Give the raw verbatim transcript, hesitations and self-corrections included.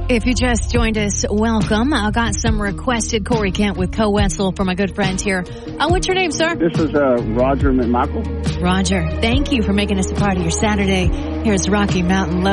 If you just joined us, welcome. I got some requested Corey Kent with Co Wetzel for my good friend here. Uh, what's your name, sir? This is uh, Roger McMichael. Roger, thank you for making us a part of your Saturday. Here's Rocky Mountain Love.